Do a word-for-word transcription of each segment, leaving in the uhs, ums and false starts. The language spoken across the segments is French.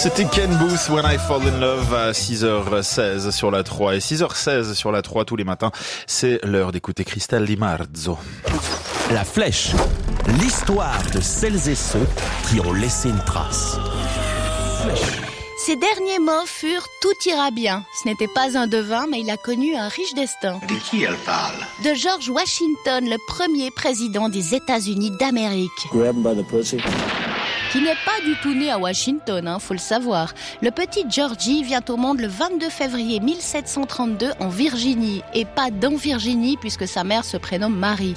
C'était Ken Booth, When I Fall in Love, à six heures seize sur la trois. Et six heures seize sur la trois tous les matins, c'est l'heure d'écouter Christelle Di Marzo. La Flèche, l'histoire de celles et ceux qui ont laissé une trace. Flèche. Ses derniers mots furent « tout ira bien ». Ce n'était pas un devin, mais il a connu un riche destin. De qui elle parle? De George Washington, le premier président des États-Unis d'Amérique. Grab him by the pussy. Qui n'est pas du tout né à Washington, hein, faut le savoir. Le petit Georgie vient au monde le vingt-deux février mille sept cent trente-deux en Virginie. Et pas dans Virginie, puisque sa mère se prénomme Marie.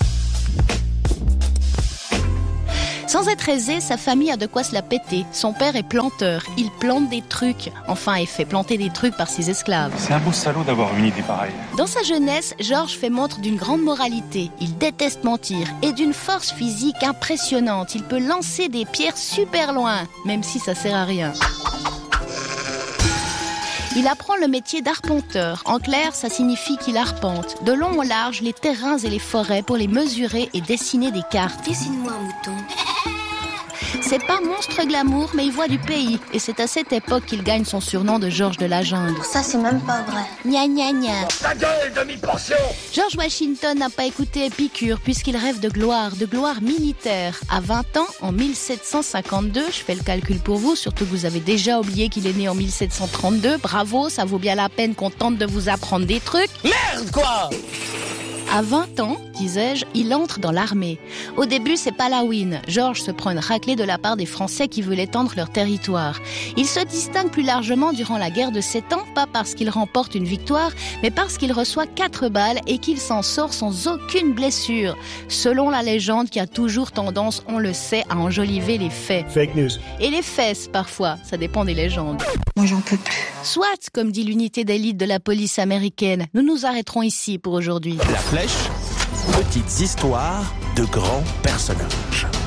Sans être aisé, sa famille a de quoi se la péter. Son père est planteur, il plante des trucs. Enfin, il fait planter des trucs par ses esclaves. C'est un beau salaud d'avoir une idée pareille. Dans sa jeunesse, Georges fait montre d'une grande moralité. Il déteste mentir et d'une force physique impressionnante. Il peut lancer des pierres super loin, même si ça sert à rien. Il apprend le métier d'arpenteur. En clair, ça signifie qu'il arpente, de long en large, les terrains et les forêts pour les mesurer et dessiner des cartes. Dessine-moi un mouton. C'est pas monstre glamour, mais il voit du pays. Et c'est à cette époque qu'il gagne son surnom de Georges de la Jungle. Ça, c'est même pas vrai. Gna gna gna. Ta gueule, demi-portion! George Washington n'a pas écouté Épicure puisqu'il rêve de gloire, de gloire militaire. À vingt ans, en mille sept cent cinquante-deux, je fais le calcul pour vous, surtout que vous avez déjà oublié qu'il est né en mille sept cent trente-deux. Bravo, ça vaut bien la peine qu'on tente de vous apprendre des trucs. Merde, quoi! À vingt ans, disais-je, il entre dans l'armée. Au début, c'est pas la win. Georges se prend une raclée de la part des Français qui veulent étendre leur territoire. Il se distingue plus largement durant la guerre de Sept Ans, pas parce qu'il remporte une victoire, mais parce qu'il reçoit quatre balles et qu'il s'en sort sans aucune blessure. Selon la légende qui a toujours tendance, on le sait, à enjoliver les faits. Fake news. Et les fesses, parfois, ça dépend des légendes. Moi, j'en peux plus. Soit, comme dit l'unité d'élite de la police américaine, nous nous arrêterons ici pour aujourd'hui. La Flèche, petites histoires de grands personnages.